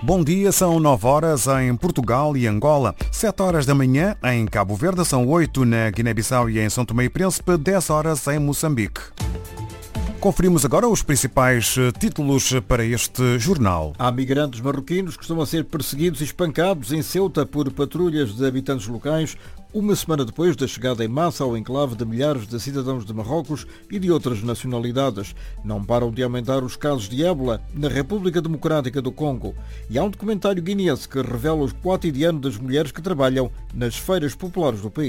Bom dia, são 9 horas em Portugal e Angola, 7 horas da manhã em Cabo Verde, são 8 na Guiné-Bissau e em São Tomé e Príncipe, 10 horas em Moçambique. Conferimos agora os principais títulos para este jornal. Há migrantes marroquinos que estão a ser perseguidos e espancados em Ceuta por patrulhas de habitantes locais, uma semana depois da chegada em massa ao enclave de milhares de cidadãos de Marrocos e de outras nacionalidades. Não param de aumentar os casos de ébola na República Democrática do Congo. E há um documentário guineense que revela o cotidiano das mulheres que trabalham nas feiras populares do país.